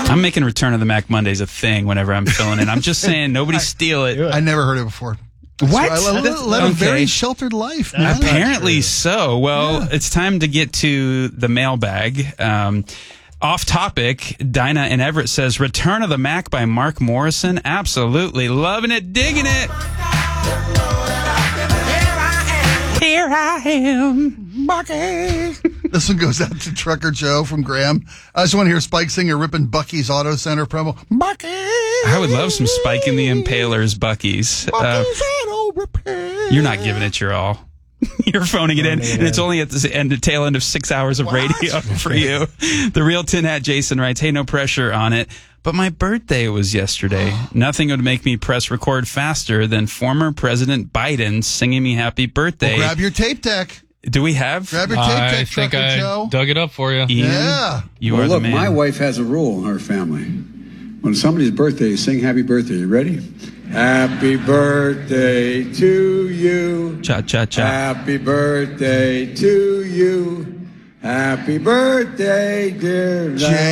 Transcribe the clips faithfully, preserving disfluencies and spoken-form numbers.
I'm making Return of the Mac Mondays a thing whenever I'm filling in. I'm just saying, nobody steal it. I never heard it before. What? So I led, led Okay. a very sheltered life. Man. Apparently so. Well, Yeah. it's time to get to the mailbag. Um, off topic, Dinah in Everett says, Return of the Mac by Mark Morrison. Absolutely. Loving it, digging it. Here I am, Bucky. This one goes out to Trucker Joe from Graham. I just want to hear Spike Singer ripping Bucky's Auto Center promo. Bucky! I would love some Spike and the Impalers Bucky's. Uh, Bucky's Auto Repair. you're not giving it your all. You're phoning it in, and it's only at the end, the tail end of six hours of radio for you. The real Tin Hat Jason writes, hey, no pressure on it, but my birthday was yesterday. Nothing would make me press record faster than former President Biden singing me happy birthday. Well, grab your tape deck. Do we have? Grab your tape I deck, think Trucker I Joe. dug it up for you. Ian, Yeah. you well, are look, the man. my wife has a rule in her family. When somebody's birthday, you sing happy birthday. You ready? Happy birthday to you. Cha, cha, cha. Happy birthday to you. Happy birthday, dear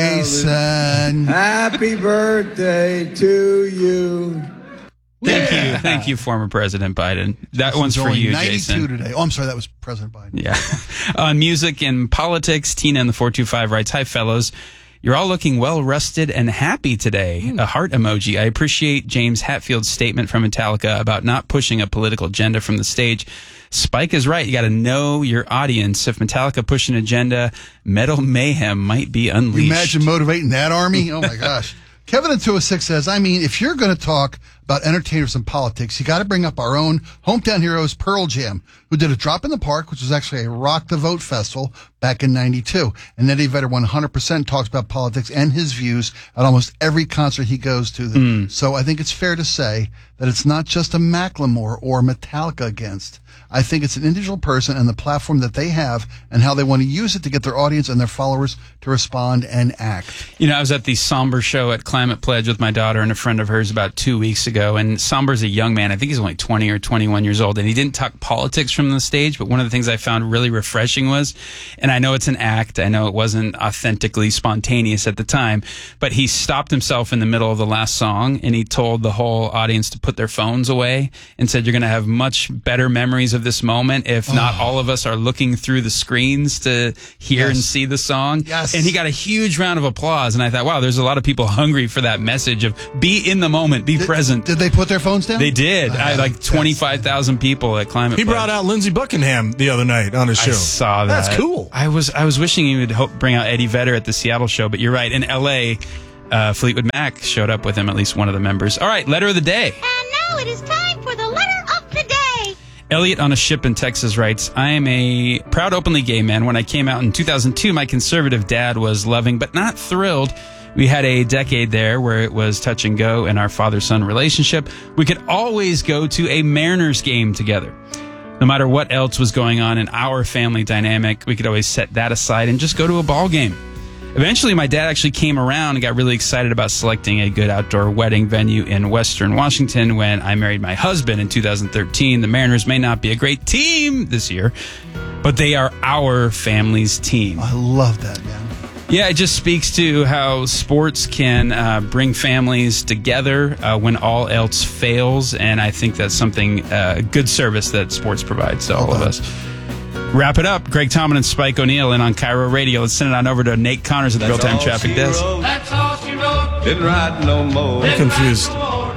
Jason. Happy birthday to you. Thank you. Thank you, former President Biden. That This one's one's for only you, ninety-two Jason. today. Oh, I'm sorry. That was President Biden. Yeah. On music and politics, Tina in the four two five writes, hi, fellows. You're all looking well-rested and happy today. Mm. A heart emoji. I appreciate James Hetfield's statement from Metallica about not pushing a political agenda from the stage. Spike is right. You got to know your audience. If Metallica push an agenda, metal mayhem might be unleashed. Imagine motivating that army. Oh, my gosh. Kevin in two oh six says, I mean, if you're going to talk about entertainers and politics, you got to bring up our own hometown heroes, Pearl Jam, who did a Drop in the Park, which was actually a Rock the Vote festival back in ninety-two. And Eddie Vedder one hundred percent talks about politics and his views at almost every concert he goes to. Mm. So I think it's fair to say that it's not just a Macklemore or Metallica against. I think it's an individual person and the platform that they have and how they want to use it to get their audience and their followers to respond and act. You know, I was at the Somber show at Climate Pledge with my daughter and a friend of hers about two weeks ago, and Somber's a young man. I think he's only twenty or twenty-one years old, and he didn't talk politics from the stage, but one of the things I found really refreshing was, and I know it's an act, I know it wasn't authentically spontaneous at the time, but he stopped himself in the middle of the last song, and he told the whole audience to put their phones away and said, you're going to have much better memories of this moment if not Oh. all of us are looking through the screens to hear Yes. and see the song. Yes. And he got a huge round of applause, and I thought, wow, there's a lot of people hungry for that message of be in the moment, be Did, present. Did they put their phones down? They did. I Uh, like twenty-five thousand people at Climate He Pledge. brought out Lindsey Buckingham the other night on his show. I saw that. That's cool. I was I was wishing he would hope, bring out Eddie Vedder at the Seattle show, but you're right. In L A, uh, Fleetwood Mac showed up with him, at least one of the members. All right, letter of the day. And now it is time for the letter of the day. Elliot on a ship in Texas writes, I am a proud openly gay man. When I came out in two thousand two, my conservative dad was loving but not thrilled. We had a decade there where it was touch and go in our father-son relationship. We could always go to a Mariners game together. No matter what else was going on in our family dynamic, we could always set that aside and just go to a ball game. Eventually, my dad actually came around and got really excited about selecting a good outdoor wedding venue in Western Washington when I married my husband in two thousand thirteen. The Mariners may not be a great team this year, but they are our family's team. I love that, man. Yeah, it just speaks to how sports can uh, bring families together uh, when all else fails, and I think that's something, uh, good service that sports provides to all of us. Wrap it up. Greg Tomlin and Spike O'Neill in on Cairo Radio. Let's send it on over to Nate Connors at the Real Time Traffic Desk. That's all she wrote. Didn't write no more. I'm confused.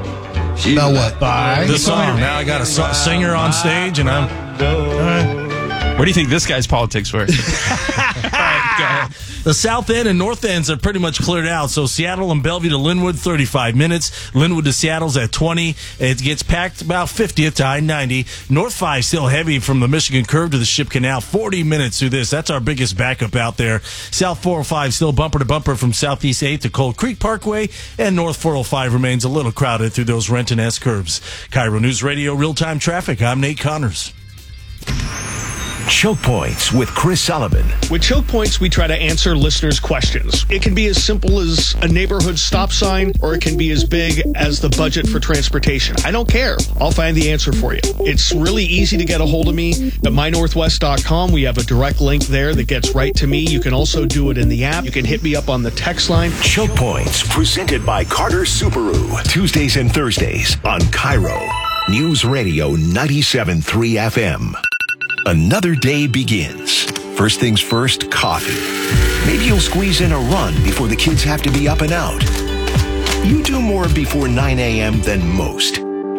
About what? By the song. Now I got a so- singer on stage, and I'm. All right. Where do you think this guy's politics were? All right, go ahead. The south end and north ends are pretty much cleared out. So Seattle and Bellevue to Linwood, thirty-five minutes. Linwood to Seattle's at twenty. It gets packed about fiftieth to I ninety. North five still heavy from the Michigan Curve to the Ship Canal. forty minutes through this. That's our biggest backup out there. South four oh five still bumper to bumper from Southeast eighth to Cold Creek Parkway. And North four oh five remains a little crowded through those Renton-esque curves. Cairo News Radio, real-time traffic. I'm Nate Connors. Choke Points with Chris Sullivan. With Choke Points, we try to answer listeners' questions. It can be as simple as a neighborhood stop sign, or it can be as big as the budget for transportation. I don't care. I'll find the answer for you. It's really easy to get a hold of me at my northwest dot com. We have a direct link there that gets right to me. You can also do it in the app. You can hit me up on the text line. Choke Points, presented by Carter Subaru. Tuesdays and Thursdays on Cairo. News Radio ninety-seven point three F M. Another day begins. First things first, coffee. Maybe you'll squeeze in a run before the kids have to be up and out. You do more before nine a.m. than most.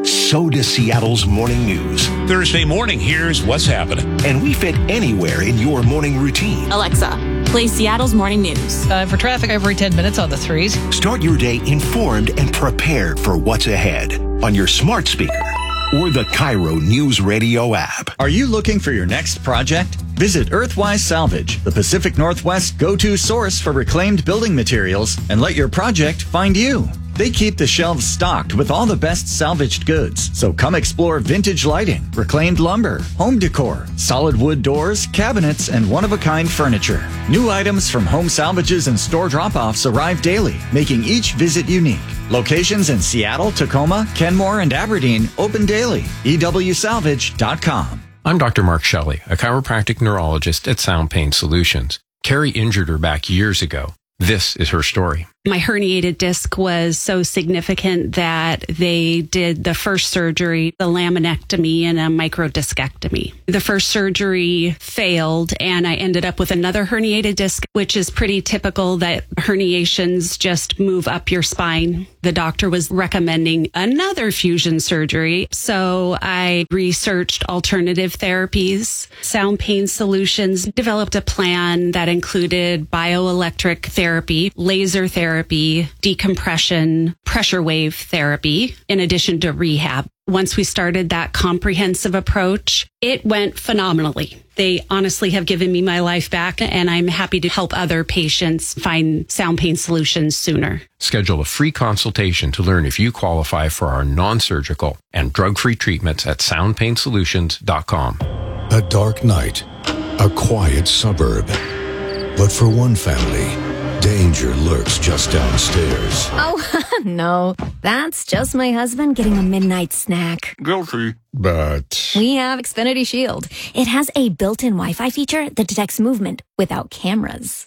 So does Seattle's morning news. Thursday morning, here's what's happening. And we fit anywhere in your morning routine. Alexa, play Seattle's morning news. Uh, for traffic every ten minutes on the threes. Start your day informed and prepared for what's ahead on your smart speaker or the Cairo News Radio app. Are you looking for your next project? Visit Earthwise Salvage, the Pacific Northwest go-to source for reclaimed building materials, and let your project find you. They keep the shelves stocked with all the best salvaged goods. So come explore vintage lighting, reclaimed lumber, home decor, solid wood doors, cabinets, and one-of-a-kind furniture. New items from home salvages and store drop-offs arrive daily, making each visit unique. Locations in Seattle, Tacoma, Kenmore, and Aberdeen open daily. E W salvage dot com. I'm Doctor Mark Shelley, a chiropractic neurologist at Sound Pain Solutions. Carrie injured her back years ago. This is her story. My herniated disc was so significant that they did the first surgery, the laminectomy and a microdiscectomy. The first surgery failed, and I ended up with another herniated disc, which is pretty typical that herniations just move up your spine. The doctor was recommending another fusion surgery, so I researched alternative therapies. Sound Pain Solutions developed a plan that included bioelectric therapy, laser therapy, Therapy, decompression, pressure wave therapy, in addition to rehab. Once we started that comprehensive approach, it went phenomenally. They honestly have given me my life back, and I'm happy to help other patients find sound pain solutions sooner. Schedule a free consultation to learn if you qualify for our non-surgical and drug-free treatments at sound pain solutions dot com. A dark night, a quiet suburb. But for one family, danger lurks just downstairs. Oh, no. That's just my husband getting a midnight snack. Guilty. But we have Xfinity Shield. It has a built-in Wi-Fi feature that detects movement without cameras.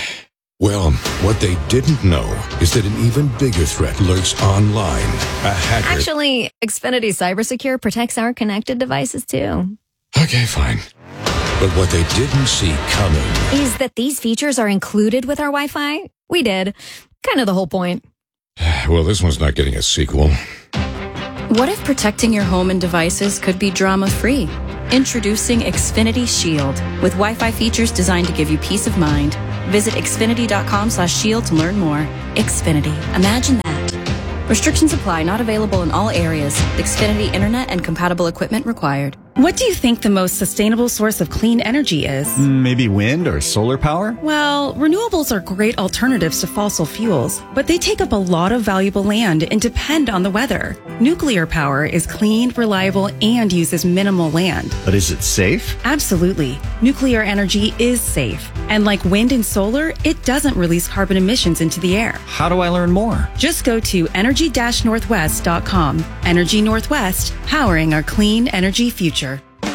Well, what they didn't know is that an even bigger threat lurks online. A hacker. Actually, Xfinity CyberSecure protects our connected devices, too. Okay, fine. But what they didn't see coming is that these features are included with our Wi-Fi. We did. Kind of the whole point. Well, this one's not getting a sequel. What if protecting your home and devices could be drama-free? Introducing Xfinity Shield with Wi-Fi features designed to give you peace of mind. Visit xfinity dot com slash shield to learn more. Xfinity. Imagine that. Restrictions apply. Not available in all areas. Xfinity Internet and compatible equipment required. What do you think the most sustainable source of clean energy is? Maybe wind or solar power? Well, renewables are great alternatives to fossil fuels, but they take up a lot of valuable land and depend on the weather. Nuclear power is clean, reliable, and uses minimal land. But is it safe? Absolutely. Nuclear energy is safe. And like wind and solar, it doesn't release carbon emissions into the air. How do I learn more? Just go to energy dash northwest dot com. Energy Northwest, powering our clean energy future.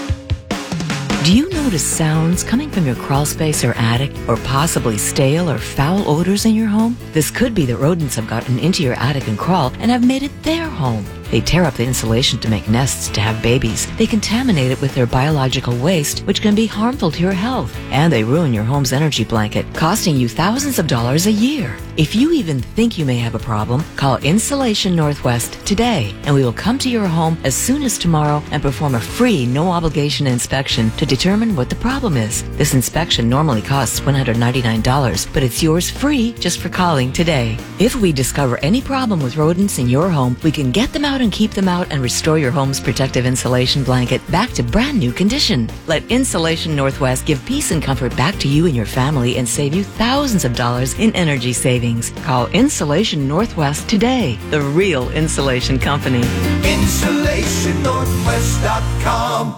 Do you notice sounds coming from your crawl space or attic, or possibly stale or foul odors in your home? This could be that rodents have gotten into your attic and crawl and have made it their home. They tear up the insulation to make nests to have babies. They contaminate it with their biological waste, which can be harmful to your health. And they ruin your home's energy blanket, costing you thousands of dollars a year. If you even think you may have a problem, call Insulation Northwest today, and we will come to your home as soon as tomorrow and perform a free, no-obligation inspection to determine what the problem is. This inspection normally costs one hundred ninety-nine dollars, but it's yours free just for calling today. If we discover any problem with rodents in your home, we can get them out and keep them out and restore your home's protective insulation blanket back to brand new condition. Let Insulation Northwest give peace and comfort back to you and your family and save you thousands of dollars in energy savings. Call Insulation Northwest today, the real insulation company. insulation northwest dot com.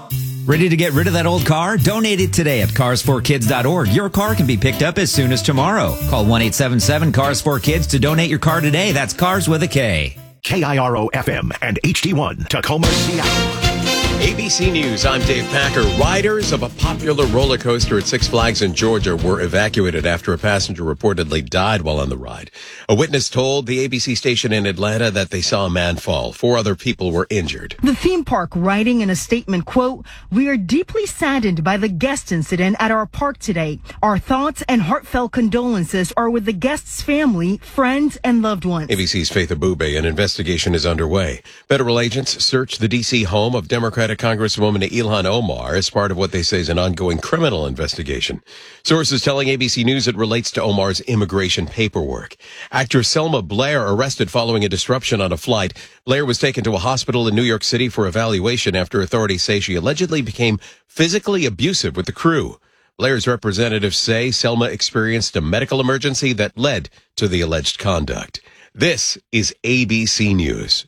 Ready to get rid of that old car? Donate it today at cars for kids dot org. Your car can be picked up as soon as tomorrow. Call one eight seven seven cars for kids to donate your car today. That's Cars with a K. K I R O F M and H D one, Tacoma, Seattle. A B C News, I'm Dave Packer. Riders of a popular roller coaster at Six Flags in Georgia were evacuated after a passenger reportedly died while on the ride. A witness told the A B C station in Atlanta that they saw a man fall. Four other people were injured. The theme park writing in a statement, quote, "We are deeply saddened by the guest incident at our park today. Our thoughts and heartfelt condolences are with the guest's family, friends, and loved ones." A B C's Faith Abube, an investigation is underway. Federal agents searched the D C home of Democratic Congresswoman Ilhan Omar as part of what they say is an ongoing criminal investigation. Sources telling A B C News it relates to Omar's immigration paperwork. Actress Selma Blair arrested following a disruption on a flight. Blair was taken to a hospital in New York City for evaluation after authorities say she allegedly became physically abusive with the crew. Blair's representatives say Selma experienced a medical emergency that led to the alleged conduct. This is A B C News.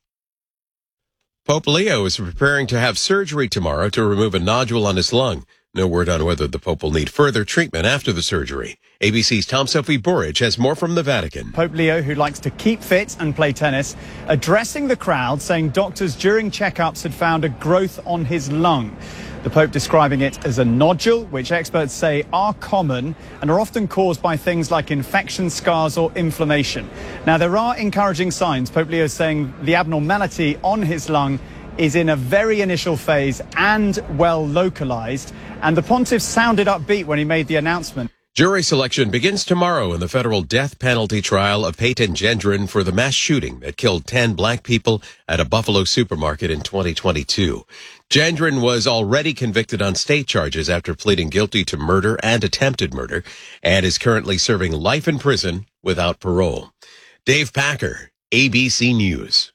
Pope Leo is preparing to have surgery tomorrow to remove a nodule on his lung. No word on whether the Pope will need further treatment after the surgery. A B C's Tom Sophie Burridge has more from the Vatican. Pope Leo, who likes to keep fit and play tennis, addressing the crowd, saying doctors during checkups had found a growth on his lung. The Pope describing it as a nodule, which experts say are common and are often caused by things like infection, scars or inflammation. Now, there are encouraging signs. Pope Leo is saying the abnormality on his lung is in a very initial phase and well localized. And the pontiff sounded upbeat when he made the announcement. Jury selection begins tomorrow in the federal death penalty trial of Peyton Gendron for the mass shooting that killed ten black people at a Buffalo supermarket in twenty twenty-two. Gendron was already convicted on state charges after pleading guilty to murder and attempted murder and is currently serving life in prison without parole. Dave Packer, A B C News.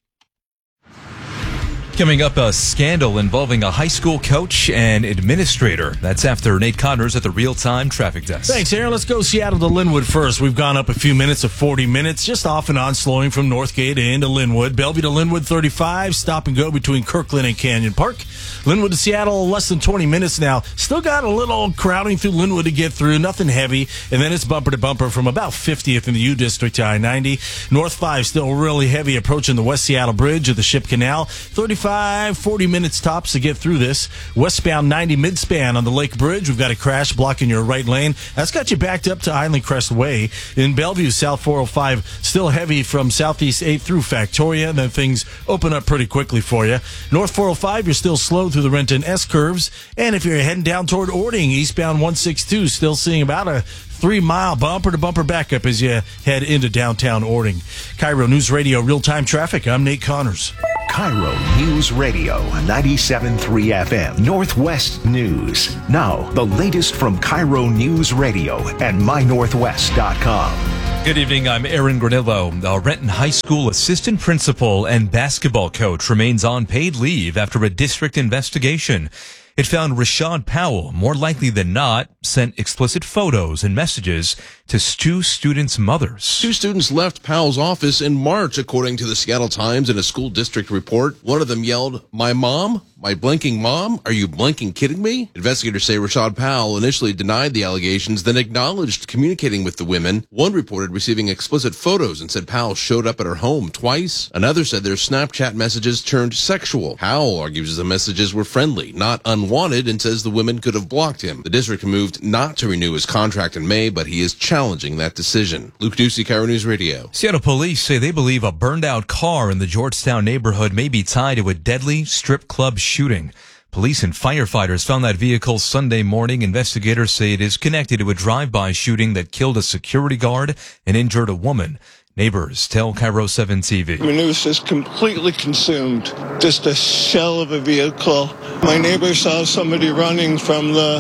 Coming up, a scandal involving a high school coach and administrator. That's after Nate Connors at the real-time traffic desk. Thanks, Aaron. Let's go Seattle to Linwood first. We've gone up a few minutes of forty minutes, just off and on, slowing from Northgate into Linwood. Bellevue to Linwood, thirty-five. Stop and go between Kirkland and Canyon Park. Linwood to Seattle, less than twenty minutes now. Still got a little crowding through Linwood to get through. Nothing heavy. And then it's bumper to bumper from about fiftieth in the U District to I ninety. North five still really heavy approaching the West Seattle Bridge of the Ship Canal. thirty-five, forty minutes tops to get through this. Westbound ninety midspan on the Lake Bridge. We've got a crash blocking your right lane. That's got you backed up to Island Crest Way. In Bellevue, South four oh five still heavy from Southeast eighth through Factoria. And then things open up pretty quickly for you. North four oh five, you're still slow through the Renton S-curves. And if you're heading down toward Ording, eastbound one sixty-two, still seeing about a three-mile bumper-to-bumper backup as you head into downtown Ording. Cairo News Radio real-time traffic. I'm Nate Connors. Cairo News Radio, ninety-seven point three F M, Northwest News. Now, the latest from Cairo News Radio and my northwest dot com. Good evening, I'm Aaron Granillo. The Renton High School assistant principal and basketball coach remains on paid leave after a district investigation. It found Rashad Powell, more likely than not, sent explicit photos and messages to two students' mothers. Two students left Powell's office in March, according to the Seattle Times in a school district report. One of them yelled, "My mom? My blinking mom? Are you blinking kidding me?" Investigators say Rashad Powell initially denied the allegations, then acknowledged communicating with the women. One reported receiving explicit photos and said Powell showed up at her home twice. Another said their Snapchat messages turned sexual. Powell argues the messages were friendly, not unwanted, and says the women could have blocked him. The district moved not to renew his contract in May, but he is challenging that decision. Luke Ducey, Cairo News Radio. Seattle police say they believe a burned-out car in the Georgetown neighborhood may be tied to a deadly strip club shooting. Police and firefighters found that vehicle Sunday morning. Investigators say it is connected to a drive-by shooting that killed a security guard and injured a woman. Neighbors tell Cairo seven T V. I mean, it was just completely consumed. Just a shell of a vehicle. My neighbor saw somebody running from the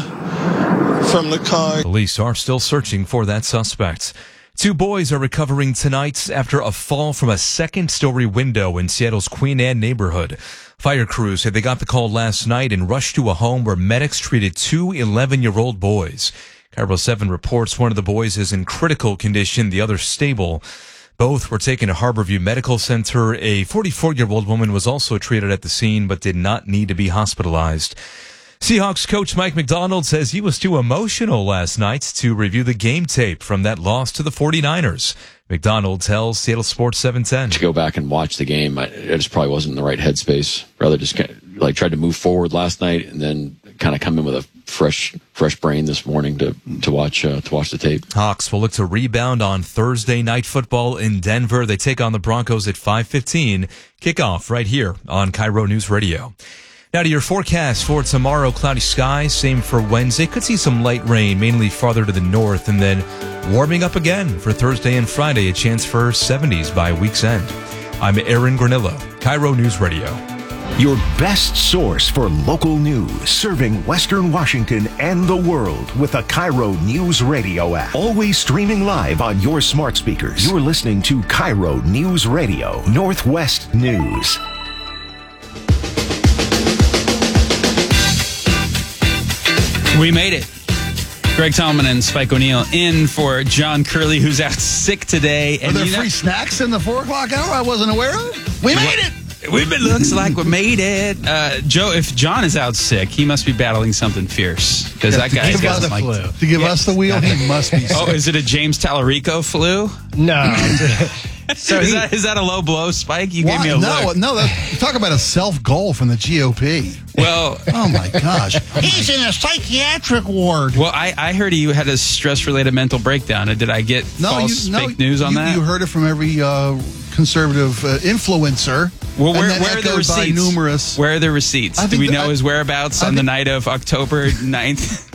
from the car. Police are still searching for that suspect. Two boys are recovering tonight after a fall from a second-story window in Seattle's Queen Anne neighborhood. Fire crews said they got the call last night and rushed to a home where medics treated two eleven-year-old boys. Cairo seven reports one of the boys is in critical condition, the other stable. Both were taken to Harborview Medical Center. A forty-four-year-old woman was also treated at the scene but did not need to be hospitalized. Seahawks coach Mike McDonald says he was too emotional last night to review the game tape from that loss to the 49ers. McDonald tells Seattle Sports seven ten. To go back and watch the game, I, I just probably wasn't in the right headspace. Rather just kind of, like tried to move forward last night and then kind of come in with a fresh fresh brain this morning to to watch uh, to watch the tape. Hawks will look to rebound on Thursday Night Football in Denver. They take on the Broncos at five fifteen. Kickoff right here on Cairo News Radio. Now to your forecast for tomorrow. Cloudy skies, same for Wednesday. Could see some light rain, mainly farther to the north, and then warming up again for Thursday and Friday. A chance for seventies by week's end. I'm Aaron Granillo, Cairo News Radio. Your best source for local news, serving Western Washington and the world with the Cairo News Radio app. Always streaming live on your smart speakers. You're listening to Cairo News Radio, Northwest News. We made it. Greg Tallman and Spike O'Neill in for John Curley, who's out sick today. And Are there you know, free snacks in the four o'clock hour I wasn't aware of? We made it! We've been looks like we made it. Uh, Joe, if John is out sick, he must be battling something fierce because yeah, that guy has got the like, flu. To give yeah. us the wheel, he must be sick. Oh, is it a James Tallarico flu? No. So is he, that is that a low blow, Spike? You why? gave me a no, look. No, no. Talk about a self goal from the G O P. Well, oh my gosh, he's in a psychiatric ward. Well, I, I heard he had a stress related mental breakdown. Did I get no, false you, no, fake news on you, that? You heard it from every uh, conservative uh, influencer. Well, where, where are the receipts? Numerous. Where are the receipts? Do we know I, his whereabouts I on think, the night of October ninth?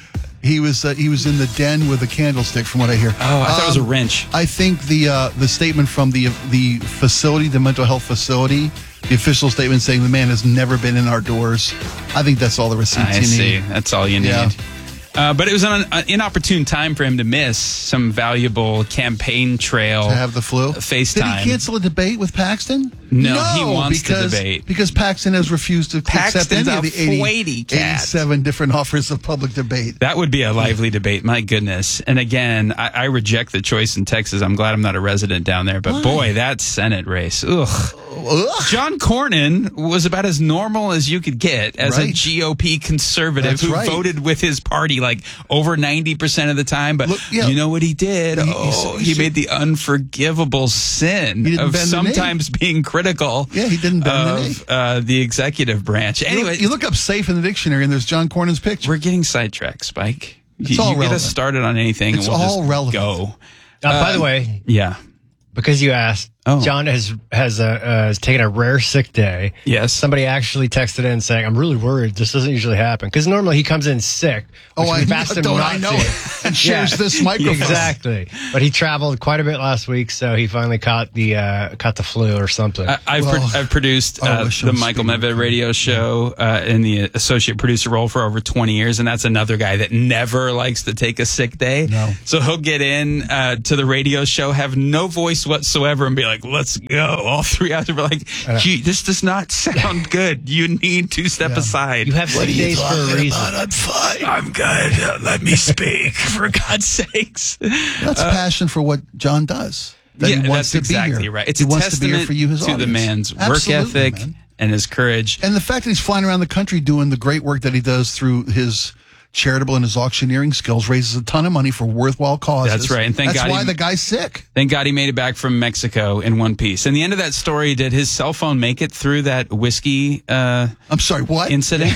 He was uh, he was in the den with a candlestick, from what I hear. Oh, I thought um, it was a wrench. I think the uh, the statement from the the facility, the mental health facility, the official statement saying the man has never been in our doors. I think that's all the receipts I you see. need. That's all you need. Yeah. Uh, but it was an, an inopportune time for him to miss some valuable campaign trail. To have the flu? FaceTime. Did he cancel a debate with Paxton? No, no he wants because, to debate. Because Paxton has refused to Paxton's accept any of the eighty, eighty-seven different offers of public debate. That would be a lively debate, my goodness. And again, I, I reject the choice in Texas. I'm glad I'm not a resident down there. But Why? boy, that Senate race. Ugh. Ugh. John Cornyn was about as normal as you could get as right. a G O P conservative That's who right. voted with his party like over ninety percent of the time. But Look, yeah. you know what he did? He, oh, he, he made the unforgivable sin of sometimes being critical yeah, he didn't bend of the, uh, the executive branch. Anyway, you look, you look up safe in the dictionary and there's John Cornyn's picture. We're getting sidetracked, Spike. It's you all you relevant. get us started on anything it's and we'll all just relevant. go. Uh, uh, by the way, yeah. Because you asked, oh. John has has a, uh, has taken a rare sick day. Yes. Somebody actually texted in saying, "I'm really worried. This doesn't usually happen because normally he comes in sick." Oh, I asked him don't not I know to. it and shares yeah. this microphone exactly. But he traveled quite a bit last week, so he finally caught the uh, caught the flu or something. I, I've well, pro- I've produced uh, oh, the Michael Medved radio show uh, in the associate producer role for over twenty years, and that's another guy that never likes to take a sick day. No. So he'll get in uh, to the radio show, have no voice whatsoever, and be like, "Let's go." All three hours, we're like, Gee, "This does not sound good. You need to step yeah. aside." You have sick days for a reason. I'm fine. I'm good. Uh, let me speak, for God's sakes. That's uh, passion for what John does. That yeah, he wants that's to exactly be here. right. It's he a wants testament to, be here for you, his to audience. the man's Absolutely, work ethic man. and his courage. And the fact that he's flying around the country doing the great work that he does through his charitable and his auctioneering skills raises a ton of money for worthwhile causes. That's right. And thank That's God why he, the guy's sick. Thank God he made it back from Mexico in one piece. And the end of that story, did his cell phone make it through that whiskey uh, I'm sorry, what? incident?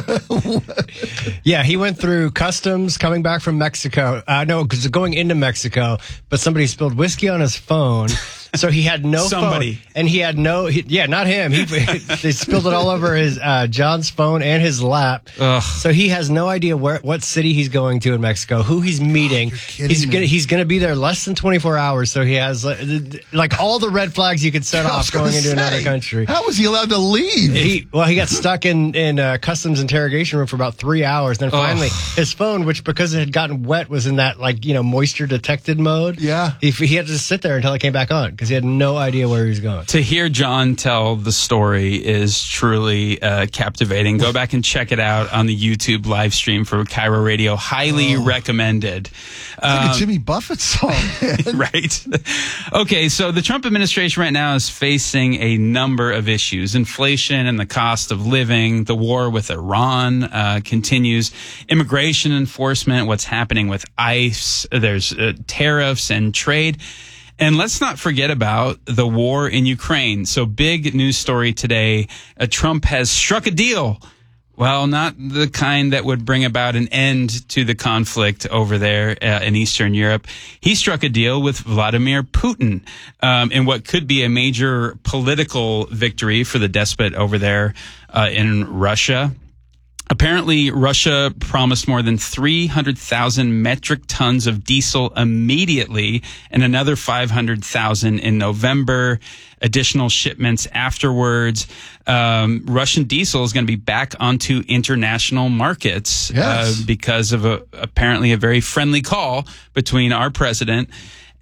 Yeah, he went through customs coming back from Mexico. Uh, no, because going into Mexico, but somebody spilled whiskey on his phone. So he had no Somebody. phone, and he had no, he, yeah, not him. He they spilled it all over his uh, John's phone and his lap. Ugh. So he has no idea where, what city he's going to in Mexico, who he's meeting. Oh, he's me. gonna he's gonna be there less than twenty-four hours. So he has like, like all the red flags you could set off going into say, another country. How was he allowed to leave? He, well, he got stuck in in uh, customs interrogation room for about three hours. Then finally, Ugh. his phone, which because it had gotten wet, was in that like you know moisture detected mode. Yeah, he, he had to just sit there until it came back on. because he had no idea where he was going. To hear John tell the story is truly uh, captivating. Go back and check it out on the YouTube live stream for Cairo Radio. Highly oh. recommended. It's like um, a Jimmy Buffett song, man. Right. Okay, so the Trump administration right now is facing a number of issues. Inflation and the cost of living, the war with Iran uh, continues, immigration enforcement, what's happening with ICE, there's uh, tariffs and trade. And let's not forget about the war in Ukraine. So big news story today. Uh, Trump has struck a deal. Well, not the kind that would bring about an end to the conflict over there uh, in Eastern Europe. He struck a deal with Vladimir Putin um, in what could be a major political victory for the despot over there uh, in Russia. Apparently, Russia promised more than three hundred thousand metric tons of diesel immediately and another five hundred thousand in November, additional shipments afterwards. Um, Russian diesel is going to be back onto international markets yes. uh, because of a, apparently a very friendly call between our president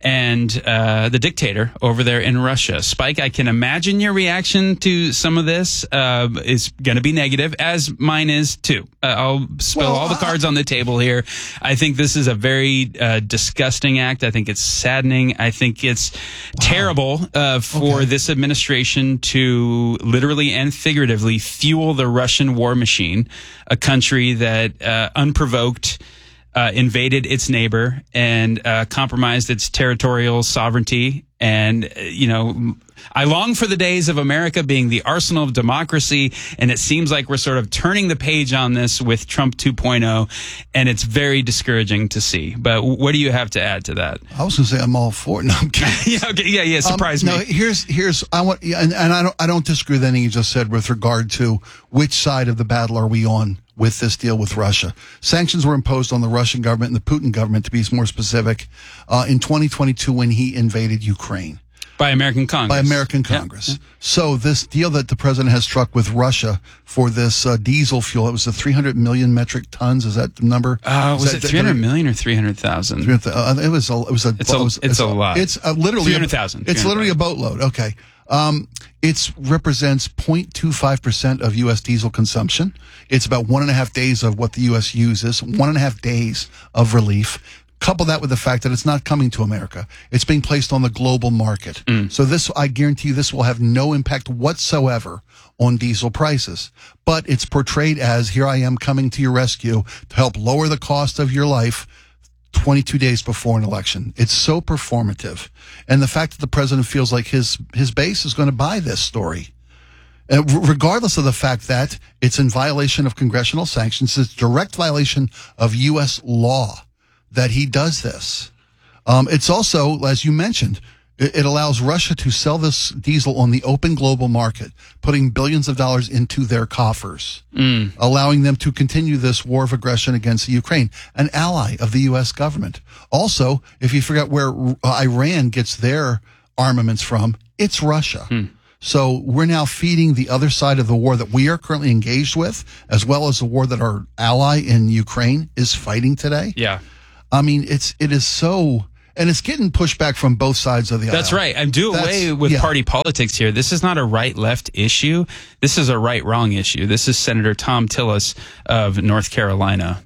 and uh, the dictator over there in Russia. Spike, I can imagine your reaction to some of this uh, is going to be negative, as mine is too. Uh, I'll spill well, all the cards on the table here. I think this is a very uh, disgusting act. I think it's saddening. I think it's wow. terrible uh, for okay. this administration to literally and figuratively fuel the Russian war machine, a country that uh, unprovoked Uh, invaded its neighbor and uh, compromised its territorial sovereignty. And, uh, you know, I long for the days of America being the arsenal of democracy. And it seems like we're sort of turning the page on this with Trump two point oh. And it's very discouraging to see. But what do you have to add to that? I was going to say I'm all for it. No, I'm kidding. yeah, okay, yeah, yeah. Surprise um, me. No, here's, here's, I want, and, and I don't, I don't disagree with anything you just said with regard to which side of the battle are we on with this deal with Russia. Sanctions were imposed on the Russian government and the Putin government, to be more specific, uh, in twenty twenty-two when he invaded Ukraine. By American Congress. By American Congress. Yeah. So this deal that the president has struck with Russia for this uh, diesel fuel, it was a three hundred million metric tons. Is that the number? Uh, was it three hundred million or three hundred thousand? Uh, it was a, it was a, it's a, it was, it's it's a lot. It's uh, literally, three hundred thousand. It's literally a boatload. Okay. Um, it represents zero point two five percent of U S diesel consumption. It's about one and a half days of what the U S uses, one and a half days of relief. Couple that with the fact that it's not coming to America. It's being placed on the global market. Mm. So this, I guarantee you, this will have no impact whatsoever on diesel prices. But it's portrayed as, here I am coming to your rescue to help lower the cost of your life twenty-two days before an election. It's so performative. And the fact that the president feels like his, his base is going to buy this story, uh, regardless of the fact that it's in violation of congressional sanctions, it's direct violation of U S law that he does this. Um, it's also, as you mentioned, it, it allows Russia to sell this diesel on the open global market, putting billions of dollars into their coffers, mm. allowing them to continue this war of aggression against Ukraine, an ally of the U S government. Also, if you forget where Iran gets their armaments from, it's Russia. Mm. So we're now feeding the other side of the war that we are currently engaged with, as well as the war that our ally in Ukraine is fighting today. Yeah. I mean, it's, it is so, and it's getting pushed back from both sides of the aisle. That's right. And do away with yeah. party politics here. This is not a right-left issue. This is a right-wrong issue. This is Senator Tom Tillis of North Carolina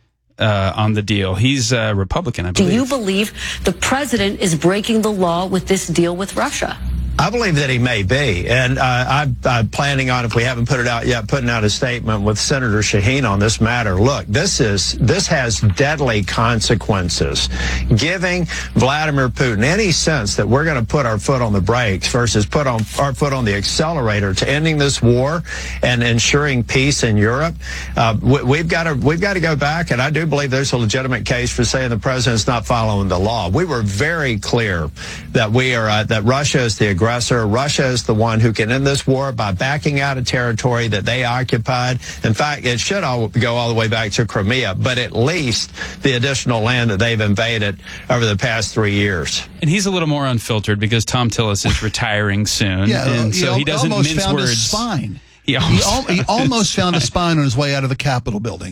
uh, on the deal. He's a Republican, I believe. Do you believe the president is breaking the law with this deal with Russia? I believe that he may be, and uh, I'm, I'm planning on, if we haven't put it out yet, putting out a statement with Senator Shaheen on this matter. Look, this is this has deadly consequences. Giving Vladimir Putin any sense that we're going to put our foot on the brakes versus put on our foot on the accelerator to ending this war and ensuring peace in Europe, uh, we, we've got to we've got to go back. And I do believe there's a legitimate case for saying the president's not following the law. We were very clear that we are uh, that Russia is the aggressor. Russia is the one who can end this war by backing out of territory that they occupied. In fact, it should all go all the way back to Crimea, but at least the additional land that they've invaded over the past three years. And he's a little more unfiltered because Tom Tillis is retiring soon. Yeah, and so he, he doesn't almost mince found words. His spine. He almost, he, al- he almost found a spine on his way out of the Capitol building.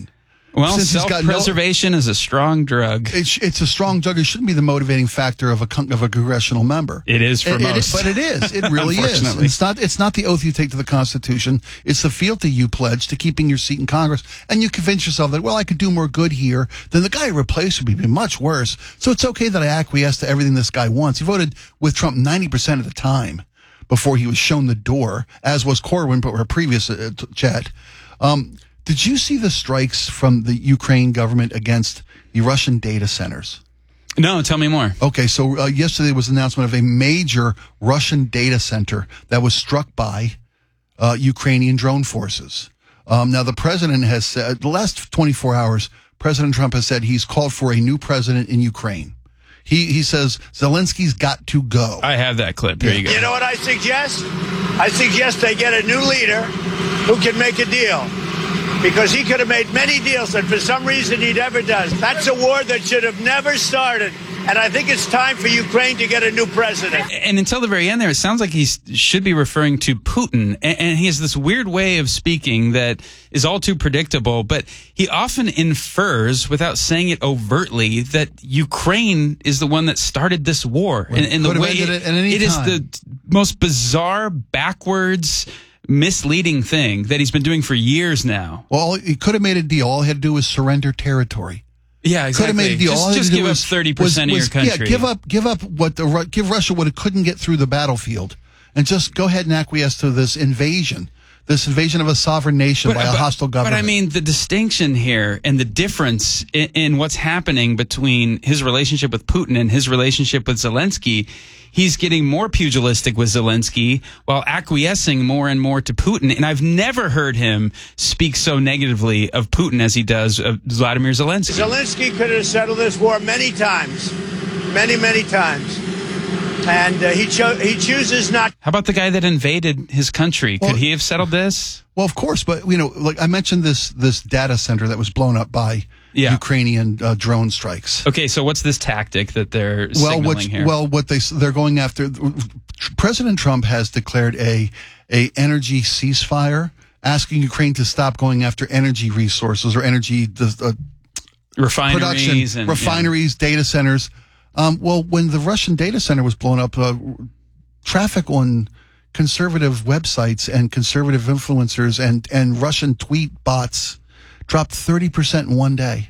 Well, Since he's got no- self-preservation is a strong drug. It's, it's a strong drug. It shouldn't be the motivating factor of a con- of a congressional member. It is for It- it- most. but it is. It really is. Unfortunately. It's not. It's not the oath you take to the Constitution. It's the fealty you pledge to keeping your seat in Congress, and you convince yourself that, well, I could do more good here than the guy who replaced me. Be much worse. So it's okay that I acquiesce to everything this guy wants. He voted with Trump ninety percent of the time before he was shown the door, as was Corwin, but her previous uh, t- chat. Um, Did you see the strikes from the Ukraine government against the Russian data centers? No, tell me more. Okay, so uh, yesterday was an announcement of a major Russian data center that was struck by uh, Ukrainian drone forces. Um, now, the president has said, the last twenty-four hours, President Trump has said he's called for a new president in Ukraine. He he says Zelensky's got to go. I have that clip. Here you go. You know what I suggest? I suggest they get a new leader who can make a deal. Because he could have made many deals, and for some reason he never does. That's a war that should have never started. And I think it's time for Ukraine to get a new president. And until the very end there, it sounds like he should be referring to Putin. And, and he has this weird way of speaking that is all too predictable, but he often infers, without saying it overtly, that Ukraine is the one that started this war. Well, and, and the could have way ended it, it at any it is time. the most bizarre, backwards, misleading thing that he's been doing for years now. Well, he could have made a deal. All he had to do was surrender territory. Yeah, exactly. Could have made a deal. Just, All he had just to do give up was- thirty percent was- of your was- country. Yeah, give up, give up what the Ru- give Russia what it couldn't get through the battlefield, and just go ahead and acquiesce to this invasion, this invasion of a sovereign nation by a hostile government. But I mean, the distinction here and the difference in, in what's happening between his relationship with Putin and his relationship with Zelensky, he's getting more pugilistic with Zelensky while acquiescing more and more to Putin. And I've never heard him speak so negatively of Putin as he does of Vladimir Zelensky. Zelensky could have settled this war many times, many, many times. And uh, he, cho- he chooses not. How about the guy that invaded his country? Could Well- he have settled this? Well, of course, but you know, like I mentioned, this this data center that was blown up by Yeah. Ukrainian uh, drone strikes. Okay, so what's this tactic that they're Well, signaling what here? well, what they they're going after. President Trump has declared a a energy ceasefire, asking Ukraine to stop going after energy resources or energy uh, refineries production, and refineries, data centers. Um, well, when the Russian data center was blown up, uh, traffic on conservative websites and conservative influencers and, and Russian tweet bots dropped thirty percent in one day.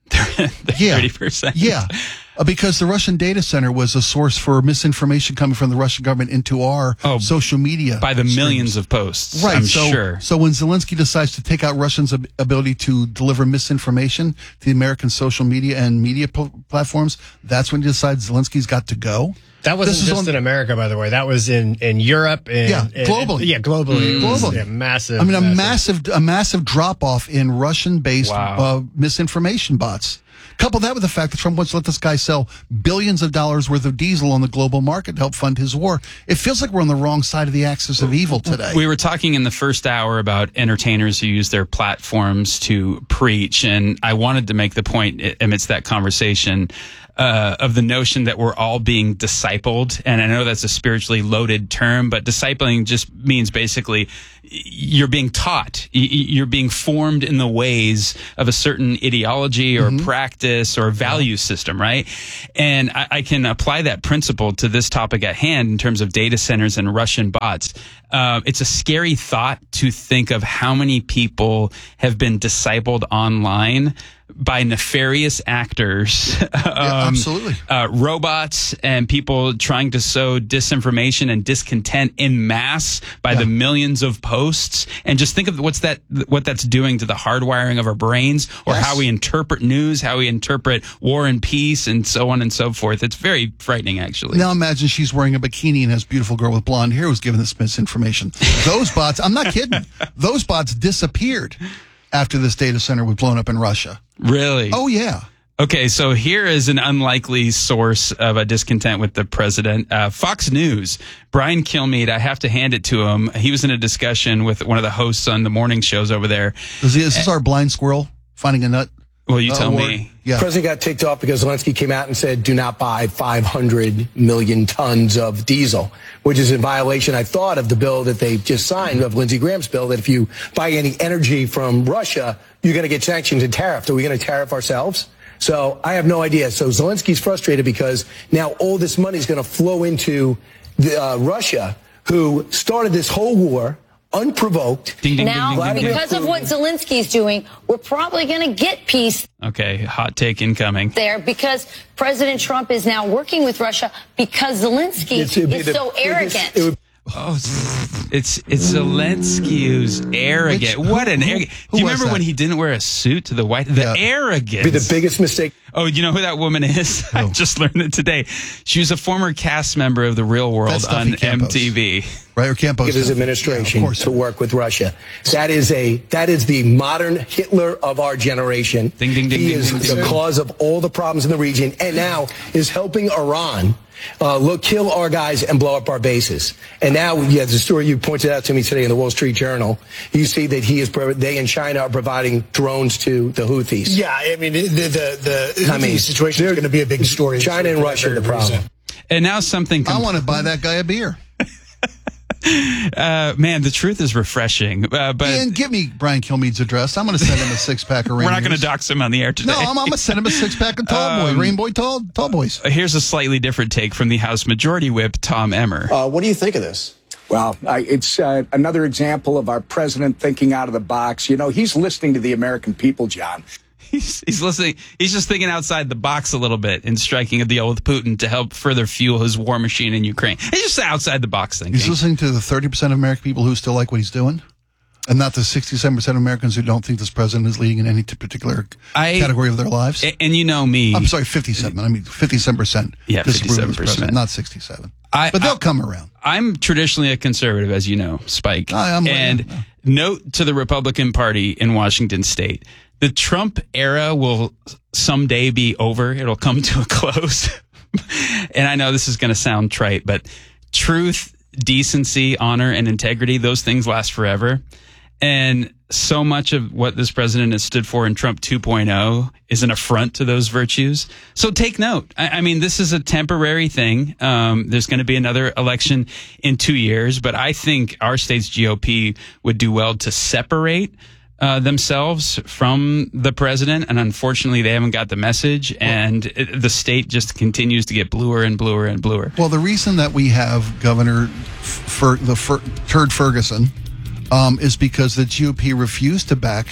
Yeah. thirty percent. Yeah. Uh, because the Russian data center was a source for misinformation coming from the Russian government into our social media. by the streams. millions of posts. Right. I'm so, sure. so when Zelensky decides to take out Russians' ab- ability to deliver misinformation to the American social media and media pl- platforms, that's when he decides Zelensky's got to go. That wasn't This is just on- in America, by the way. That was in, in Europe. And, Yeah, and- globally. yeah, globally. It was, Globally. yeah, massive. I mean, a massive, a massive drop off in Russian-based Wow. uh, misinformation bots. Couple that with the fact that Trump wants to let this guy sell billions of dollars worth of diesel on the global market to help fund his war. It feels like we're on the wrong side of the axis of evil today. We were talking in the first hour about entertainers who use their platforms to preach, and I wanted to make the point amidst that conversation uh, of the notion that we're all being discipled. And I know that's a spiritually loaded term, but discipling just means basically you're being taught, Y- y- you're being formed in the ways of a certain ideology or practice or value system, right? And I, I can apply that principle to this topic at hand in terms of data centers and Russian bots. Uh, it's a scary thought to think of how many people have been discipled online by nefarious actors, um, absolutely. uh, robots, and people trying to sow disinformation and discontent in mass by the millions of posts. And just think of what's that, what that's doing to the hardwiring of our brains, or Yes. how we interpret news, how we interpret war and peace, and so on and so forth. It's very frightening, actually. Now imagine she's wearing a bikini and has a beautiful girl with blonde hair who's giving this misinformation. Those bots, I'm not kidding, those bots disappeared after this data center was blown up in Russia. Really? Oh, yeah. Okay, so here is an unlikely source of a discontent with the president. Uh, Fox News, Brian Kilmeade, I have to hand it to him. He was in a discussion with one of the hosts on the morning shows over there. Is, he, is this our blind squirrel finding a nut? Well, you uh, tell award. me. Yeah. The president got ticked off because Zelensky came out and said, do not buy five hundred million tons of diesel, which is in violation, I thought, of the bill that they just signed, of Lindsey Graham's bill, that if you buy any energy from Russia, you're going to get sanctioned and tariffed. Are we going to tariff ourselves? So I have no idea. So Zelensky's frustrated because now all this money is going to flow into the, uh, Russia, who started this whole war unprovoked. Ding, ding, now, ding, ding, ding, because ding. of what Zelensky's doing, we're probably going to get peace Okay, hot take incoming. there because President Trump is now working with Russia because Zelensky It's- it'd be is the so biggest- arrogant. it would- Oh, it's it's Zelensky who's arrogant. Which- what an who- arrogant! who Do you was remember that? when he didn't wear a suit to the White? The Yeah. arrogance. Be the biggest mistake. Oh, you know who that woman is? I just learned it today. She was a former cast member of The Real World That's on Stuffy M Campos. T V. Right, or Campos. His Yeah, administration of course. to work with Russia. That is a that is the modern Hitler of our generation. Ding, ding, ding, he ding, is ding, the ding. cause of all the problems in the region, and now is helping Iran uh, look kill our guys and blow up our bases. And now, yeah, the story you pointed out to me today in the Wall Street Journal, you see that he is they in China are providing drones to the Houthis. Yeah, I mean, the the, the I mean, situation is going to be a big story. China and Russia are the problem. And now something. I want to buy that guy a beer. Uh, man, the truth is refreshing. Uh, but Ian, give me Brian Kilmeade's address. I'm going to send him a six pack of we're not Rainbows. going to dox him on the air today. No, I'm, I'm going to send him a six pack of Tall Boy, Um, Rainbow Tall, Tall Boys. Here's a slightly different take from the House Majority Whip, Tom Emmer. Uh, what do you think of this? Well, I, it's uh, another example of our president thinking out of the box. You know, he's listening to the American people, John. He's, he's listening. He's just thinking outside the box a little bit and striking a deal with Putin to help further fuel his war machine in Ukraine. He's just outside the box thinking. He's listening to the thirty percent of American people who still like what he's doing, and not the sixty-seven percent of Americans who don't think this president is leading in any t- particular I- category of their lives. And, and you know me. I'm sorry, fifty-seven. I mean, fifty-seven percent. Yeah, disapprove of this fifty-seven percent. president, not sixty-seven. I, but they'll I- come around. I'm traditionally a conservative, as you know, Spike. I am, and yeah. note to the Republican Party in Washington State. The Trump era will someday be over. It'll come to a close. And I know this is going to sound trite, but truth, decency, honor, and integrity, those things last forever. And so much of what this president has stood for in Trump two point oh is an affront to those virtues. So take note. I, I mean, this is a temporary thing. Um, there's going to be another election in two years, but I think our state's G O P would do well to separate Uh, themselves from the president, and unfortunately they haven't got the message, and it, the state just continues to get bluer and bluer and bluer. Well, the reason that we have Governor Fer, the Fer, Turd Ferguson um, is because the G O P refused to back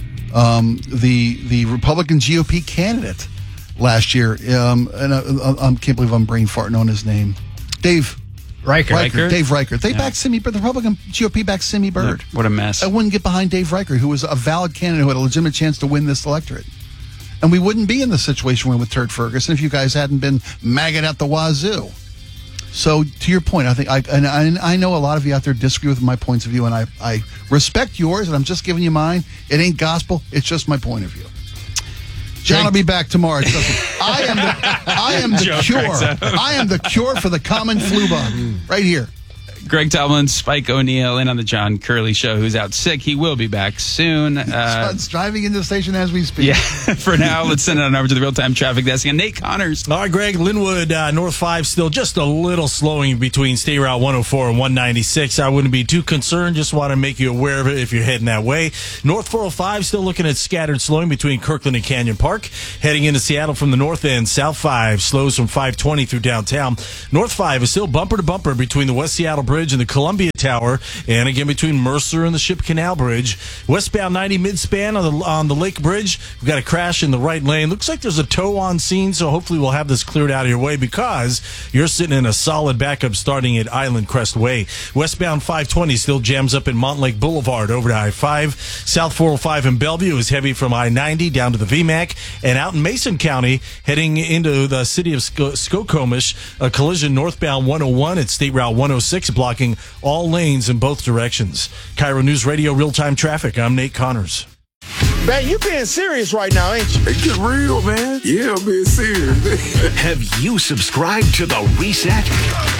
um, the the Republican G O P candidate last year. Um, and I, I can't believe I'm brain farting on his name, Dave. Reichert. Reichert. Dave Reichert. They Yeah. backed Simi Bird. The Republican G O P backed Simi Bird. What a mess. I wouldn't get behind Dave Reichert, who was a valid candidate who had a legitimate chance to win this electorate. And we wouldn't be in the situation we're in with Turd Ferguson if you guys hadn't been maggot at the wazoo. So to your point, I think I and I, I know a lot of you out there disagree with my points of view, and I, I respect yours, and I'm just giving you mine. It ain't gospel. It's just my point of view. John will be back tomorrow. I am the, I am the Joe cure. cracks up. I am the cure for the common flu bug. Right here. Greg Tomlin, Spike O'Neill, in on the John Curley Show, who's out sick. He will be back soon. Uh, Son's driving into the station as we speak. yeah, for now, let's send it on over to the real-time traffic desk. And Nate Connors. All right, Greg, Linwood, uh, North five, still just a little slowing between State Route one oh four and one ninety-six. I wouldn't be too concerned. Just want to make you aware of it if you're heading that way. North four oh five, still looking at scattered slowing between Kirkland and Canyon Park. Heading into Seattle from the north end, South five slows from five twenty through downtown. North five is still bumper to bumper between the West Seattle Bridge and the Columbia Tower, and again between Mercer and the Ship Canal Bridge. Westbound ninety midspan on the on the Lake Bridge. We've got a crash in the right lane. Looks like there's a tow on scene, so hopefully we'll have this cleared out of your way because you're sitting in a solid backup starting at Island Crest Way. Westbound five twenty still jams up in Montlake Boulevard over to I five. South four oh five in Bellevue is heavy from I ninety down to the V MAC, and out in Mason County heading into the city of Skokomish, a collision northbound one oh one at State Route one oh six blocking all lanes in both directions. Cairo News Radio real-time traffic. I'm Nate Connors. Man, you being serious right now, ain't you? It get real, man. Yeah, I'm being serious. Have you subscribed to The Reset?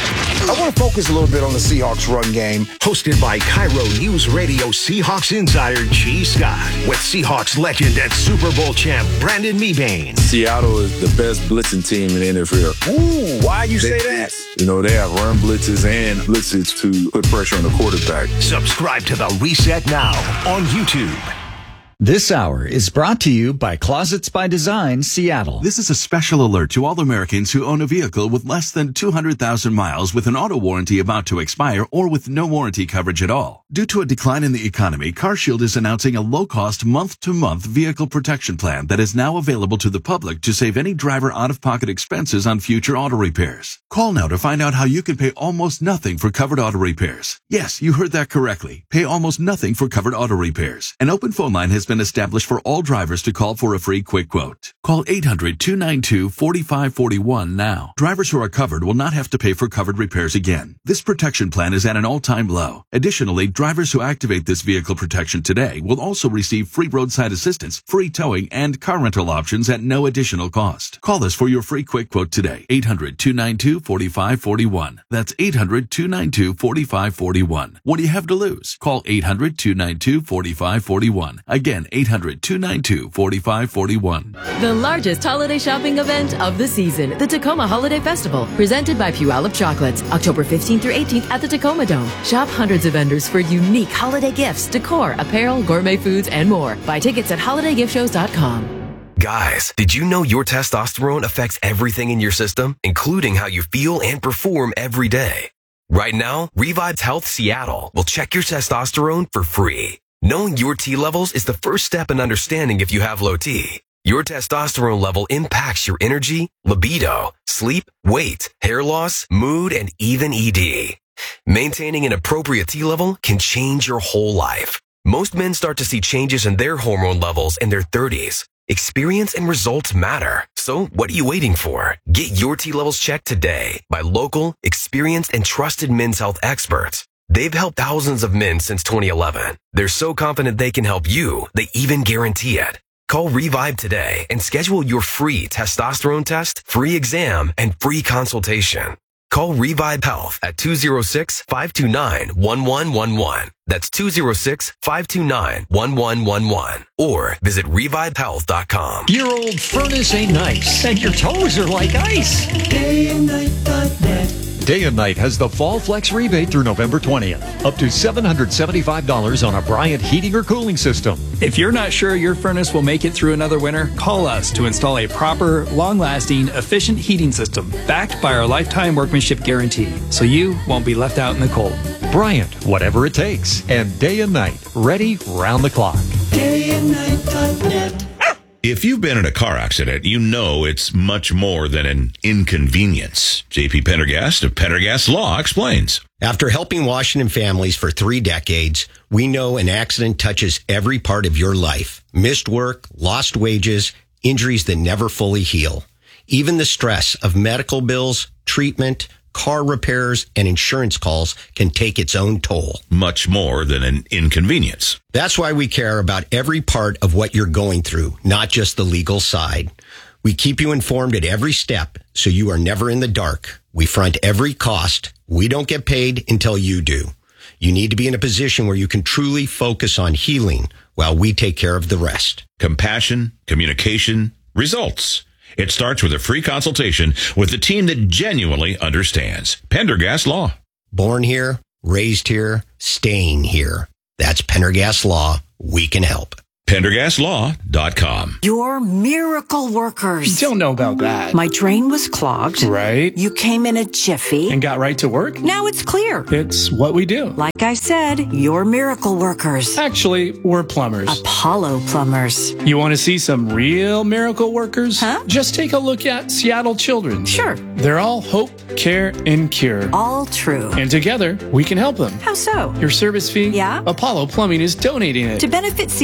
I want to focus a little bit on the Seahawks run game. Hosted by Cairo News Radio Seahawks insider G. Scott with Seahawks legend and Super Bowl champ Brandon Mebane. Seattle is the best blitzing team in the N F L. Ooh, why you say that? You know, they have run blitzes and blitzes to put pressure on the quarterback. Subscribe to The Reset now on YouTube. This hour is brought to you by Closets by Design, Seattle. This is a special alert to all Americans who own a vehicle with less than two hundred thousand miles with an auto warranty about to expire or with no warranty coverage at all. Due to a decline in the economy, CarShield is announcing a low-cost month-to-month vehicle protection plan that is now available to the public to save any driver out-of-pocket expenses on future auto repairs. Call now to find out how you can pay almost nothing for covered auto repairs. Yes, you heard that correctly. Pay almost nothing for covered auto repairs. An open phone line has been established for all drivers to call for a free quick quote. Call eight hundred, two nine two, four five four one now. Drivers who are covered will not have to pay for covered repairs again. This protection plan is at an all-time low. Additionally, drivers who activate this vehicle protection today will also receive free roadside assistance, free towing, and car rental options at no additional cost. Call us for your free quick quote today. eight hundred, two nine two, four five four one. That's eight hundred, two nine two, four five four one. What do you have to lose? Call eight hundred, two nine two, four five four one. Again, eight hundred, two nine two, four five four one. The largest holiday shopping event of the season, the Tacoma Holiday Festival, presented by Puyallup Chocolates, October fifteenth through eighteenth at the Tacoma Dome. Shop hundreds of vendors for unique holiday gifts, decor, apparel, gourmet foods, and more. Buy tickets at holiday gift shows dot com. Guys, did you know your testosterone affects everything in your system, including how you feel and perform every day? Right now, Revive Health Seattle will check your testosterone for free. Knowing your T levels is the first step in understanding if you have low T. Your testosterone level impacts your energy, libido, sleep, weight, hair loss, mood, and even E D. Maintaining an appropriate T level can change your whole life. Most men start to see changes in their hormone levels in their thirties. Experience and results matter. So what are you waiting for? Get your T levels checked today by local, experienced, and trusted men's health experts. They've helped thousands of men since twenty eleven. They're so confident they can help you, they even guarantee it. Call Revive today and schedule your free testosterone test, free exam, and free consultation. Call Revive Health at two oh six, five two nine, one one one one. That's two oh six, five two nine, one one one one. Or visit revive health dot com. Your old furnace ain't nice, and your toes are like ice. day and night dot net. Day and Night has the Fall Flex rebate through November twentieth. Up to seven hundred seventy-five dollars on a Bryant heating or cooling system. If you're not sure your furnace will make it through another winter, call us to install a proper, long-lasting, efficient heating system backed by our lifetime workmanship guarantee, so you won't be left out in the cold. Bryant, whatever it takes, and Day and Night, ready round the clock. day and night dot net. If you've been in a car accident, you know it's much more than an inconvenience. J P Pendergast of Pendergast Law explains. After helping Washington families for three decades, we know an accident touches every part of your life. Missed work, lost wages, injuries that never fully heal. Even the stress of medical bills, treatment, car repairs, and insurance calls can take its own toll. Much more than an inconvenience. That's why we care about every part of what you're going through, not just the legal side. We keep you informed at every step, so you are never in the dark. We front every cost. We don't get paid until you do. You need to be in a position where you can truly focus on healing while we take care of the rest. Compassion, communication, results. It starts with a free consultation with the team that genuinely understands. Pendergast Law. Born here, raised here, staying here. That's Pendergast Law. We can help. Pendergast Law dot com. You're miracle workers. Don't know about that. My drain was clogged. Right. You came in a jiffy. And got right to work. Now it's clear. It's what we do. Like I said, you're miracle workers. Actually, we're plumbers. Apollo Plumbers. You want to see some real miracle workers? Huh? Just take a look at Seattle Children's. Sure. They're all hope, care, and cure. All true. And together, we can help them. How so? Your service fee? Yeah. Apollo Plumbing is donating it. To benefit Seattle Children.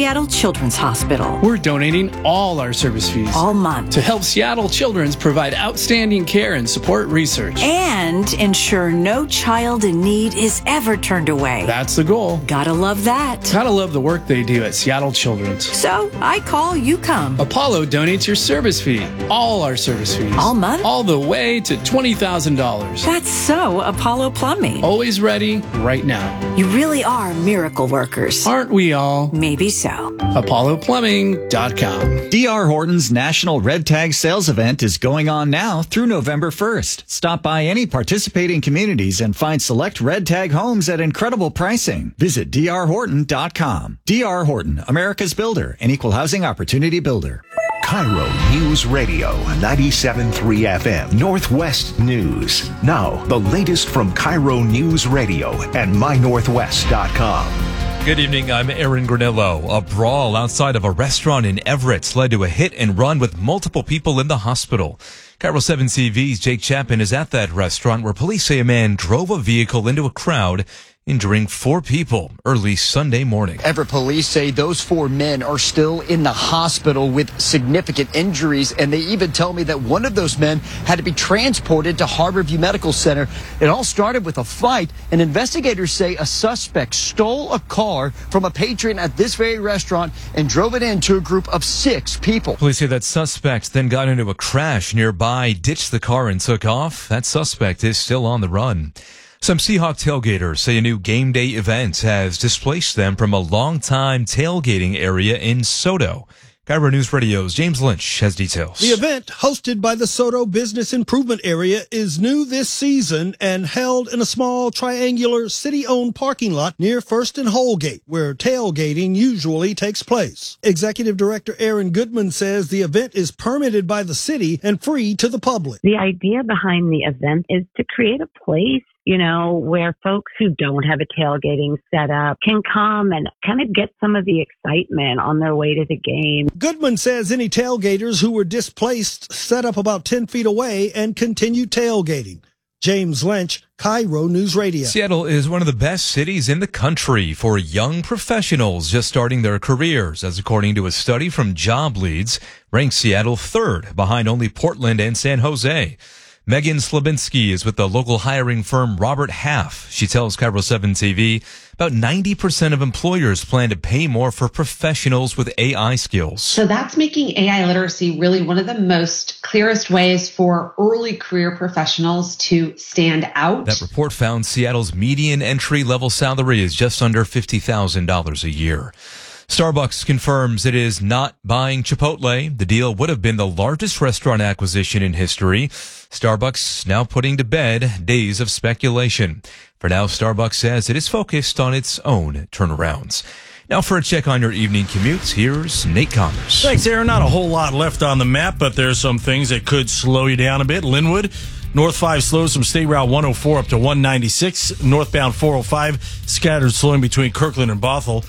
Children's Hospital. We're donating all our service fees all month to help Seattle Children's provide outstanding care and support research. And ensure no child in need is ever turned away. That's the goal. Gotta love that. Gotta love the work they do at Seattle Children's. So I call, you come. Apollo donates your service fee. All our service fees. All month? All the way to twenty thousand dollars. That's so Apollo Plumbing. Always ready, right now. You really are miracle workers. Aren't we all? Maybe so. Apollo Plumbing dot com. D R Horton's National Red Tag Sales Event is going on now through November first. Stop by any participating communities and find select Red Tag homes at incredible pricing. Visit D R Horton dot com. D R Horton, America's builder, an equal housing opportunity builder. Cairo News Radio, ninety-seven point three F M, Northwest News. Now, the latest from Cairo News Radio and my northwest dot com. Good evening, I'm Aaron Granillo. A brawl outside of a restaurant in Everett led to a hit and run with multiple people in the hospital. Cairo seven C V's Jake Chapman is at that restaurant where police say a man drove a vehicle into a crowd, injuring four people early Sunday morning. Everett police say those four men are still in the hospital with significant injuries, and they even tell me that one of those men had to be transported to Harborview Medical Center. It all started with a fight, and investigators say a suspect stole a car from a patron at this very restaurant and drove it into a group of six people. Police say that suspect then got into a crash nearby, ditched the car, and took off. That suspect is still on the run. Some Seahawk tailgaters say a new game day event has displaced them from a long-time tailgating area in Soto. Cairo News Radio's James Lynch has details. The event, hosted by the Soto Business Improvement Area, is new this season and held in a small triangular city-owned parking lot near First and Holgate, where tailgating usually takes place. Executive Director Aaron Goodman says the event is permitted by the city and free to the public. The idea behind the event is to create a place, you know, where folks who don't have a tailgating setup can come and kind of get some of the excitement on their way to the game. Goodman says any tailgaters who were displaced set up about ten feet away and continued tailgating. James Lynch, Cairo News Radio. Seattle is one of the best cities in the country for young professionals just starting their careers, as according to a study from Job Leads, ranks Seattle third behind only Portland and San Jose. Megan Slabinski is with the local hiring firm Robert Half. She tells Cairo seven T V about ninety percent of employers plan to pay more for professionals with A I skills. So that's making A I literacy really one of the most clearest ways for early career professionals to stand out. That report found Seattle's median entry-level salary is just under fifty thousand dollars a year. Starbucks confirms it is not buying Chipotle. The deal would have been the largest restaurant acquisition in history. Starbucks now putting to bed days of speculation. For now, Starbucks says it is focused on its own turnarounds. Now for a check on your evening commutes, here's Nate Connors. Thanks, Aaron. Not a whole lot left on the map, but there's some things that could slow you down a bit. Linwood, North five slows from State Route one oh four up to one ninety-six. Northbound four oh five scattered slowing between Kirkland and Bothell.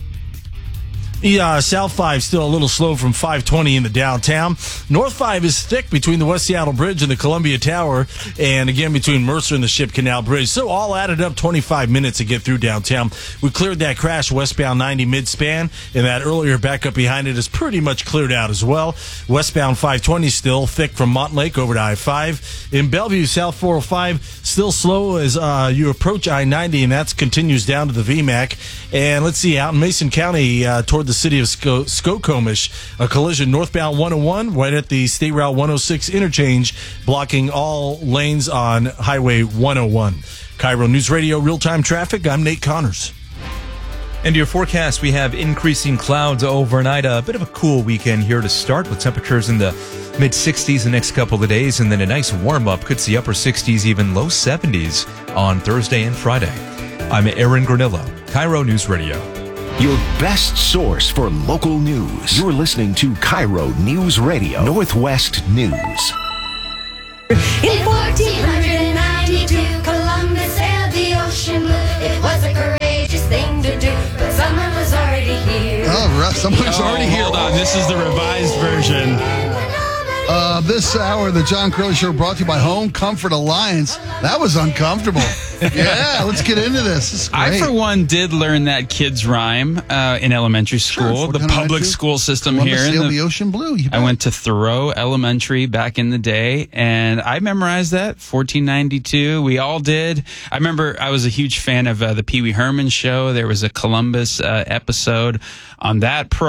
Yeah, South five still a little slow from five twenty in the downtown. North five is thick between the West Seattle Bridge and the Columbia Tower, and again between Mercer and the Ship Canal Bridge. So all added up twenty-five minutes to get through downtown. We cleared that crash westbound ninety mid-span, and that earlier backup behind it is pretty much cleared out as well. Westbound five twenty still thick from Montlake over to I five. In Bellevue, South four oh five still slow as uh, you approach I ninety, and that continues down to the V MAC. And let's see, out in Mason County uh, toward the city of Sco- Skokomish, a collision northbound one oh one right at the State Route one oh six interchange, blocking all lanes on Highway one oh one. Cairo News Radio real-time traffic. I'm Nate Connors. And your forecast, we have increasing clouds overnight. A bit of a cool weekend here to start with temperatures in the mid sixties the next couple of days, and then a nice warm-up. Could see upper sixties, even low seventies on Thursday and Friday. I'm Aaron Granillo, Cairo News Radio. Your best source for local news. You're listening to Cairo News Radio, Northwest News. In fourteen ninety-two, Columbus sailed the ocean blue. It was a courageous thing to do, but summer was already here. Oh, right. Someone's oh, already here. Hold on. This is the revised version. Uh, this hour, the John Curley Show brought to you by Home Comfort Alliance. That was uncomfortable. Yeah, let's get into this. This is I, great. for one, did learn that kid's rhyme uh, in elementary school. Sure, the Fort public Elementary. school system Columbus here. in sailed the- the ocean blue. You I bet. went to Thoreau Elementary back in the day, and I memorized that, fourteen ninety-two. We all did. I remember I was a huge fan of uh, the Pee Wee Herman show. There was a Columbus uh, episode on that program.